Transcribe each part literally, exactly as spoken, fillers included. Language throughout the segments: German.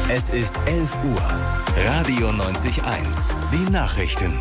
Es ist elf Uhr. Radio neunzig eins. Die Nachrichten.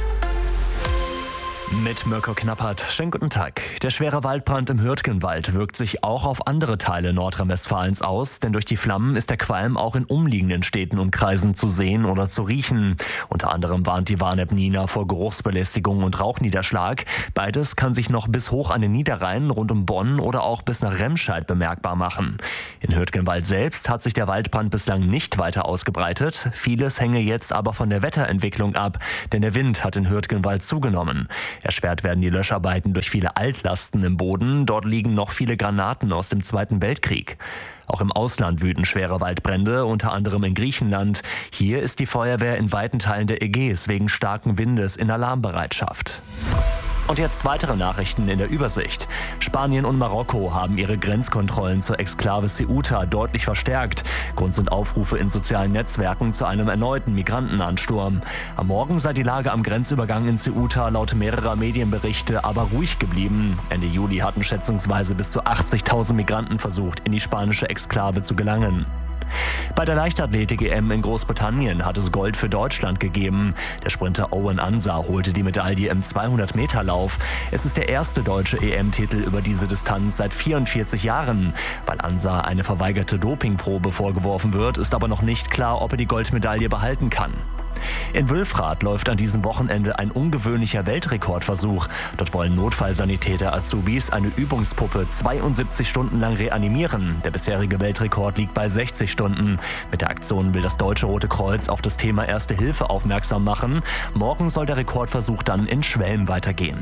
Mit Mirko Knappert. Schönen guten Tag. Der schwere Waldbrand im Hürtgenwald wirkt sich auch auf andere Teile Nordrhein-Westfalens aus, denn durch die Flammen ist der Qualm auch in umliegenden Städten und Kreisen zu sehen oder zu riechen. Unter anderem warnt die Warn-App Nina vor Geruchsbelästigung und Rauchniederschlag. Beides kann sich noch bis hoch an den Niederrhein rund um Bonn oder auch bis nach Remscheid bemerkbar machen. In Hürtgenwald selbst hat sich der Waldbrand bislang nicht weiter ausgebreitet. Vieles hänge jetzt aber von der Wetterentwicklung ab, denn der Wind hat in Hürtgenwald zugenommen. Erschwert werden die Löscharbeiten durch viele Altlasten im Boden. Dort liegen noch viele Granaten aus dem Zweiten Weltkrieg. Auch im Ausland wüten schwere Waldbrände, unter anderem in Griechenland. Hier ist die Feuerwehr in weiten Teilen der Ägäis wegen starken Windes in Alarmbereitschaft. Und jetzt weitere Nachrichten in der Übersicht. Spanien und Marokko haben ihre Grenzkontrollen zur Exklave Ceuta deutlich verstärkt. Grund sind Aufrufe in sozialen Netzwerken zu einem erneuten Migrantenansturm. Am Morgen sei die Lage am Grenzübergang in Ceuta laut mehrerer Medienberichte aber ruhig geblieben. Ende Juli hatten schätzungsweise bis zu achtzigtausend Migranten versucht, in die spanische Exklave zu gelangen. Bei der Leichtathletik-E M in Großbritannien hat es Gold für Deutschland gegeben. Der Sprinter Owen Ansah holte die Medaille im zweihundert-Meter-Lauf. Es ist der erste deutsche E M-Titel über diese Distanz seit vierundvierzig Jahren. Weil Ansah eine verweigerte Dopingprobe vorgeworfen wird, ist aber noch nicht klar, ob er die Goldmedaille behalten kann. In Wülfrath läuft an diesem Wochenende ein ungewöhnlicher Weltrekordversuch. Dort wollen Notfallsanitäter Azubis eine Übungspuppe zweiundsiebzig Stunden lang reanimieren. Der bisherige Weltrekord liegt bei sechzig Stunden. Mit der Aktion will das Deutsche Rote Kreuz auf das Thema Erste Hilfe aufmerksam machen. Morgen soll der Rekordversuch dann in Schwelm weitergehen.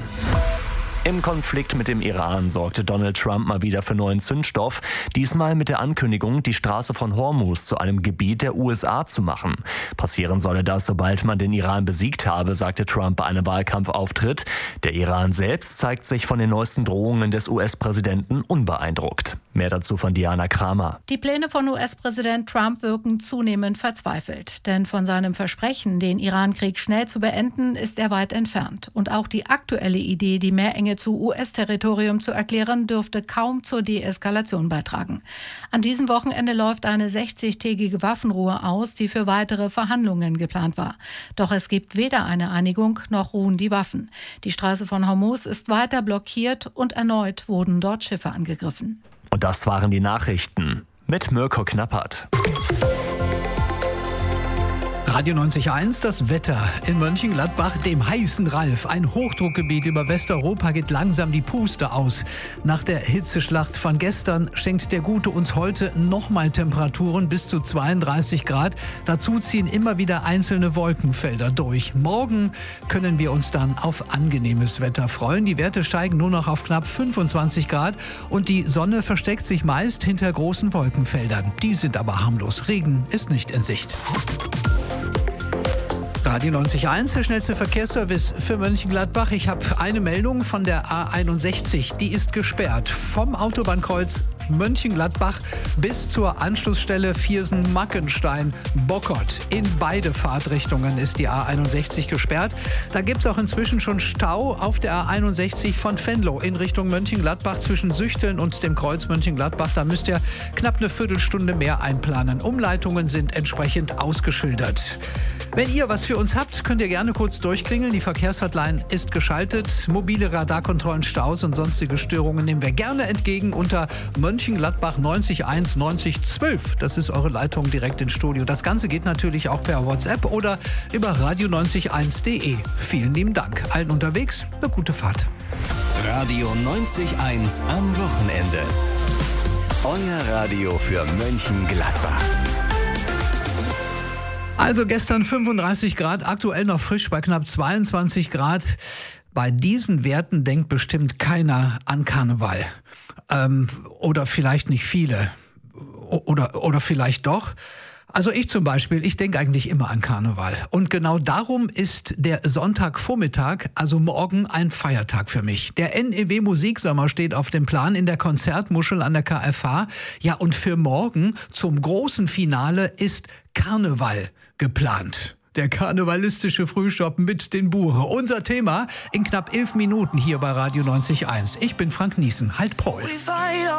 Im Konflikt mit dem Iran sorgte Donald Trump mal wieder für neuen Zündstoff. Diesmal mit der Ankündigung, die Straße von Hormuz zu einem Gebiet der U S A zu machen. Passieren solle das, sobald man den Iran besiegt habe, sagte Trump bei einem Wahlkampfauftritt. Der Iran selbst zeigt sich von den neuesten Drohungen des U S-Präsidenten unbeeindruckt. Mehr dazu von Diana Kramer. Die Pläne von U S-Präsident Trump wirken zunehmend verzweifelt. Denn von seinem Versprechen, den Iran-Krieg schnell zu beenden, ist er weit entfernt. Und auch die aktuelle Idee, die Meerenge zu U S-Territorium zu erklären, dürfte kaum zur Deeskalation beitragen. An diesem Wochenende läuft eine sechzigtägige Waffenruhe aus, die für weitere Verhandlungen geplant war. Doch es gibt weder eine Einigung noch ruhen die Waffen. Die Straße von Hormuz ist weiter blockiert und erneut wurden dort Schiffe angegriffen. Und das waren die Nachrichten mit Mirko Knappert. Radio neunzig eins, das Wetter in Mönchengladbach, dem heißen Ralf. Ein Hochdruckgebiet über Westeuropa geht langsam die Puste aus. Nach der Hitzeschlacht von gestern schenkt der Gute uns heute nochmal Temperaturen bis zu zweiunddreißig Grad. Dazu ziehen immer wieder einzelne Wolkenfelder durch. Morgen können wir uns dann auf angenehmes Wetter freuen. Die Werte steigen nur noch auf knapp fünfundzwanzig Grad und die Sonne versteckt sich meist hinter großen Wolkenfeldern. Die sind aber harmlos. Regen ist nicht in Sicht. Radio neunzig eins, der schnellste Verkehrsservice für Mönchengladbach. Ich habe eine Meldung von der A einundsechzig. Die ist gesperrt. Vom Autobahnkreuz Mönchengladbach bis zur Anschlussstelle Viersen-Mackenstein-Bockert. In beide Fahrtrichtungen ist die A einundsechzig gesperrt. Da gibt es auch inzwischen schon Stau auf der A einundsechzig von Venlo in Richtung Mönchengladbach zwischen Süchteln und dem Kreuz Mönchengladbach. Da müsst ihr knapp eine Viertelstunde mehr einplanen. Umleitungen sind entsprechend ausgeschildert. Wenn ihr was für uns habt, könnt ihr gerne kurz durchklingeln. Die Verkehrshotline ist geschaltet. Mobile Radarkontrollen, Staus und sonstige Störungen nehmen wir gerne entgegen unter Mönchengladbach neunzig eins neunzig zwölf. Das ist eure Leitung direkt ins Studio. Das Ganze geht natürlich auch per WhatsApp oder über radio neunzig eins punkt de. Vielen lieben Dank. Allen unterwegs eine gute Fahrt. Radio neunzig eins am Wochenende. Euer Radio für Mönchengladbach. Also gestern fünfunddreißig Grad, aktuell noch frisch bei knapp zweiundzwanzig Grad. Bei diesen Werten denkt bestimmt keiner an Karneval. Ähm, oder vielleicht nicht viele. Oder, oder vielleicht doch. Also ich zum Beispiel, ich denke eigentlich immer an Karneval. Und genau darum ist der Sonntagvormittag, also morgen, ein Feiertag für mich. Der N E W Musiksommer steht auf dem Plan in der Konzertmuschel an der K F H. Ja, und für morgen zum großen Finale ist Karneval geplant. Der karnevalistische Frühstopp mit den Buche. Unser Thema in knapp elf Minuten hier bei Radio neunzig eins. Ich bin Frank Niesen. Halt Paul.